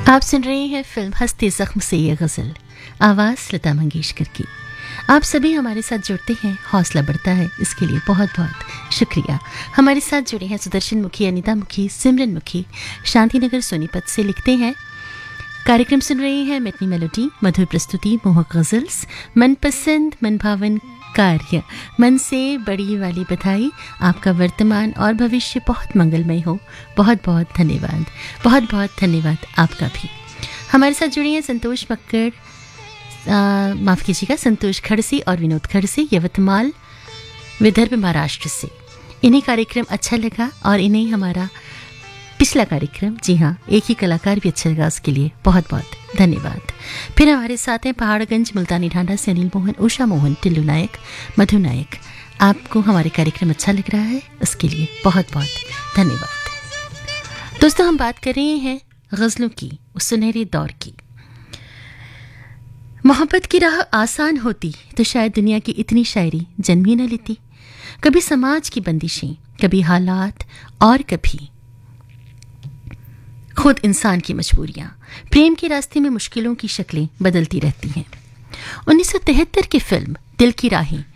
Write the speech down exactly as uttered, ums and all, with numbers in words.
आप सुन रहे हैं फिल्म हस्ते जख्म से ये गज़ल, आवाज़ लता मंगेशकर की। आप सभी हमारे साथ जुड़ते हैं, हौसला बढ़ता है, इसके लिए बहुत बहुत शुक्रिया। हमारे साथ जुड़े हैं सुदर्शन मुखी, अनिता मुखी, सिमरन मुखी, शांतिनगर सोनीपत से लिखते हैं। कार्यक्रम सुन रहे हैं मिटनी मेलोडी, मधुर प्रस्तुति, मोहक गज़ल्स, मनपसंद मनभावन कार्य, मन से बड़ी वाली बधाई। आपका वर्तमान और भविष्य बहुत मंगलमय हो। बहुत बहुत धन्यवाद, बहुत बहुत धन्यवाद आपका भी। हमारे साथ जुड़ी हैं संतोष मक्कड़, माफ़ कीजिएगा संतोष खड़से और विनोद खड़से, यवतमाल विदर्भ महाराष्ट्र से। इन्हें कार्यक्रम अच्छा लगा और इन्हें हमारा पिछला कार्यक्रम, जी हाँ, एक ही कलाकार भी अच्छा लगा, उसके लिए बहुत बहुत धन्यवाद। फिर हमारे साथ हैं पहाड़गंज मुल्तानी ढांढा से अनिल मोहन, उषा मोहन, टिल्लू नायक, मधु नायक। आपको हमारे कार्यक्रम अच्छा लग रहा है, उसके लिए बहुत बहुत धन्यवाद। दोस्तों, हम बात कर रहे हैं गज़लों की, उस सुनहरे दौर की। मोहब्बत की राह आसान होती तो शायद दुनिया की इतनी शायरी जन्म ही न लेती। कभी समाज की बंदिशें, कभी हालात और कभी खुद इंसान की मजबूरियां। प्रेम के रास्ते में मुश्किलों की शक्लें बदलती रहती हैं। उन्नीस सौ तिहत्तर की फिल्म दिल की राहें